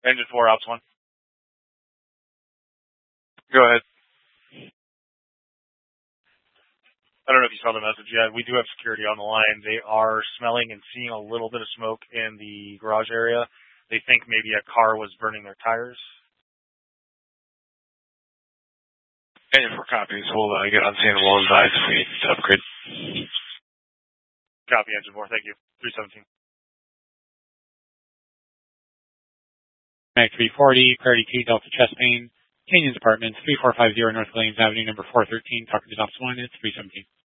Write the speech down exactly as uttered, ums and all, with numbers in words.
Engine four, ops one. Go ahead. I don't know if you saw the message yet. We do have security on the line. They are smelling and seeing a little bit of smoke in the garage area. They think maybe a car was burning their tires. Engine four copies. We'll uh, get on scene and we'll advise if we need to upgrade. Copy, Engine four. Thank you. three seventeen. Mag three forty, Priority two, Delta Chest Pain, Canyons Apartments, three four five zero North Williams Avenue, number four thirteen, talking to Ops one, it's three seventeen.